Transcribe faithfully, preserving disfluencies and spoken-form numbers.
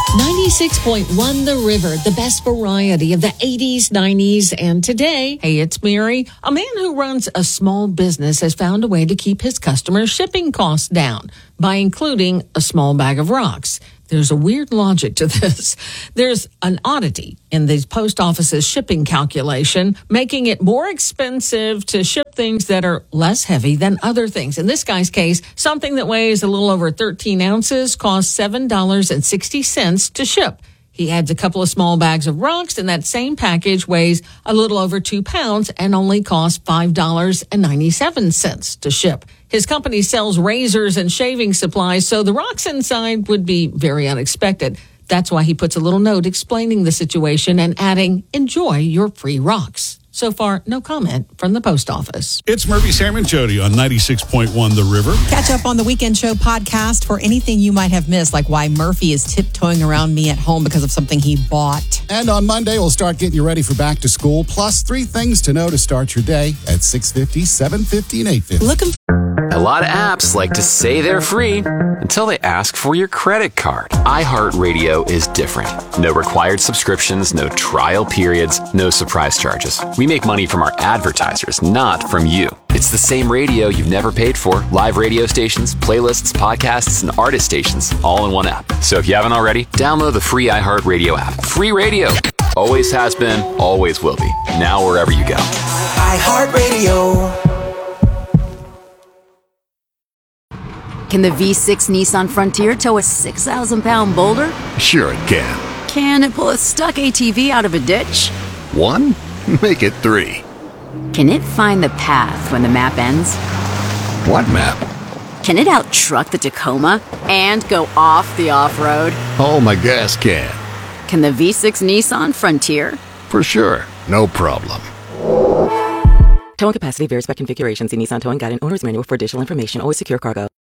ninety-six point one The River, the best variety of the eighties, nineties, and today. Hey, it's Mary. A man who runs a small business has found a way to keep his customers' shipping costs down by including a small bag of rocks. There's a weird logic to this. There's an oddity in the post office's shipping calculation, making it more expensive to ship things that are less heavy than other things. In this guy's case, something that weighs a little over thirteen ounces costs seven dollars and sixty cents to ship. He adds a couple of small bags of rocks, and that same package weighs a little over two pounds and only costs five dollars and ninety-seven cents to ship. His company sells razors and shaving supplies, so the rocks inside would be very unexpected. That's why he puts a little note explaining the situation and adding, enjoy your free rocks. So far, no comment from the post office. It's Murphy, Sam, and Jody on ninety-six point one The River. Catch up on the Weekend Show podcast for anything you might have missed, like why Murphy is tiptoeing around me at home because of something he bought. And on Monday, we'll start getting you ready for back to school, plus three things to know to start your day at six fifty, seven fifty, and eight fifty. Looking A lot of apps like to say they're free until they ask for your credit card. iHeartRadio is different. No required subscriptions, no trial periods, no surprise charges. We make money from our advertisers, not from you. It's the same radio you've never paid for. Live radio stations, playlists, podcasts, and artist stations, all in one app. So if you haven't already, download the free iHeartRadio app. Free radio. Always has been, always will be. Now wherever you go. iHeartRadio. Can the V six Nissan Frontier tow a six thousand pound boulder? Sure it can. Can it pull a stuck A T V out of a ditch? One? Make it three. Can it find the path when the map ends? What map? Can it out-truck the Tacoma and go off the off-road? Oh, my gas can. Can the V six Nissan Frontier? For sure. No problem. Towing capacity varies by configuration. See Nissan Towing Guide and Owner's Manual for additional information. Always secure cargo.